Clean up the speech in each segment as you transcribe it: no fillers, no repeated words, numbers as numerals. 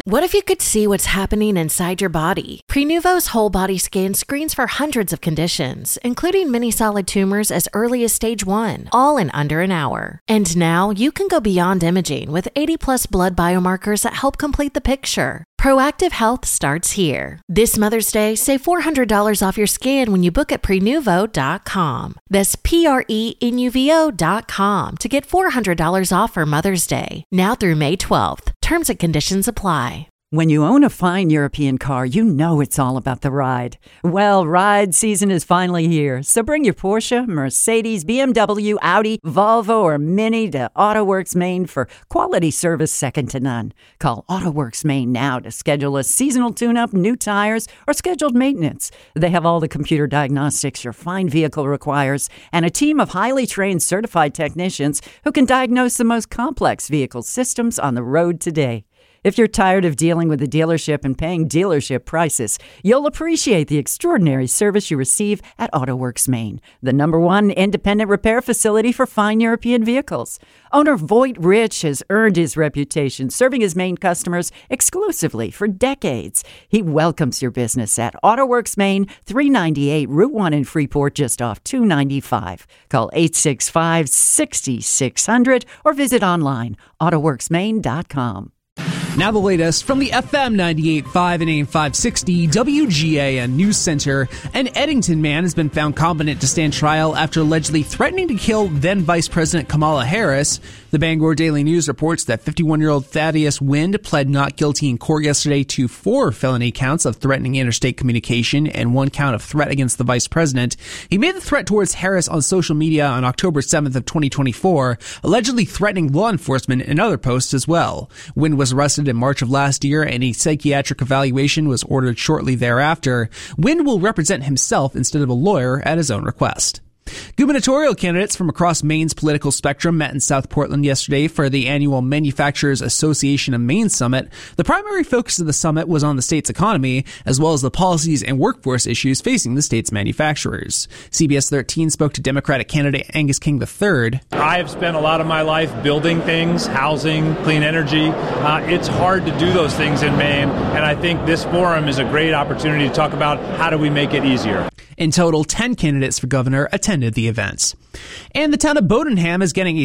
What if you could see what's happening inside your body? Prenuvo's whole body scan screens for hundreds of conditions, including many solid tumors as early as stage 1, all in under an hour. And now you can go beyond imaging with 80+ blood biomarkers that help complete the picture. Proactive health starts here. This Mother's Day, save $400 off your scan when you book at Prenuvo.com. That's Prenuvo.com to get $400 off for Mother's Day. Now through May 12th. Terms and conditions apply. When you own a fine European car, you know it's all about the ride. Well, ride season is finally here, so bring your Porsche, Mercedes, BMW, Audi, Volvo, or Mini to AutoWorks Maine for quality service second to none. Call AutoWorks Maine now to schedule a seasonal tune-up, new tires, or scheduled maintenance. They have all the computer diagnostics your fine vehicle requires and a team of highly trained certified technicians who can diagnose the most complex vehicle systems on the road today. If you're tired of dealing with the dealership and paying dealership prices, you'll appreciate the extraordinary service you receive at AutoWorks Maine, the #1 independent repair facility for fine European vehicles. Owner Voight Rich has earned his reputation serving his Maine customers exclusively for decades. He welcomes your business at AutoWorks Maine, 398 Route 1 in Freeport, just off 295. Call 865-6600 or visit online, autoworksmaine.com. Now the latest from the FM 98.5 and AM 560 WGAN News Center. An Eddington man has been found competent to stand trial after allegedly threatening to kill then Vice President Kamala Harris. The Bangor Daily News reports that 51-year-old Thaddeus Wind pled not guilty in court yesterday to 4 felony counts of threatening interstate communication and 1 count of threat against the vice president. He made the threat towards Harris on social media on October 7th of 2024, allegedly threatening law enforcement and other posts as well. Wind was arrested in March of last year, and a psychiatric evaluation was ordered shortly thereafter. Wind will represent himself instead of a lawyer at his own request. Gubernatorial candidates from across Maine's political spectrum met in South Portland yesterday for the annual Manufacturers Association of Maine Summit. The primary focus of the summit was on the state's economy, as well as the policies and workforce issues facing the state's manufacturers. CBS 13 spoke to Democratic candidate Angus King III. I have spent a lot of my life building things, housing, clean energy. It's hard to do those things in Maine, and I think this forum is a great opportunity to talk about how do we make it easier. In total, 10 candidates for governor attended the events. And the town of Bodenham is getting a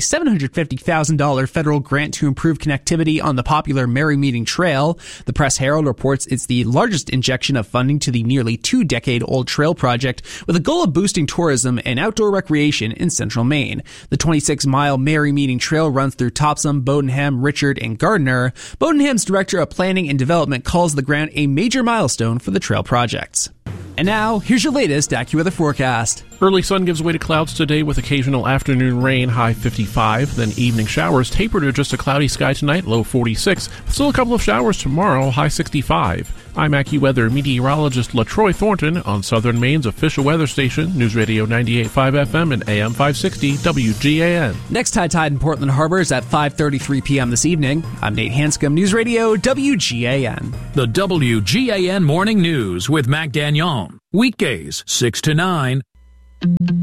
$750,000 federal grant to improve connectivity on the popular Merry Meeting Trail. The Press Herald reports it's the largest injection of funding to the nearly 2-decade-old trail project with a goal of boosting tourism and outdoor recreation in central Maine. The 26-mile Merry Meeting Trail runs through Topsom, Bodenham, Richard, and Gardner. Bodenham's Director of Planning and Development calls the grant a major milestone for the trail projects. And now, here's your latest AccuWeather forecast. Early sun gives way to clouds today with occasional afternoon rain, high 55. Then evening showers taper to just a cloudy sky tonight, low 46. Still a couple of showers tomorrow, high 65. I'm AccuWeather meteorologist LaTroy Thornton on Southern Maine's official weather station, News Radio 98.5 FM and AM 560 WGAN. Next high tide in Portland Harbor is at 5:33 p.m. this evening. I'm Nate Hanscom, News Radio WGAN. The WGAN Morning News with Mac Dagnon. Weekdays, 6 to 9.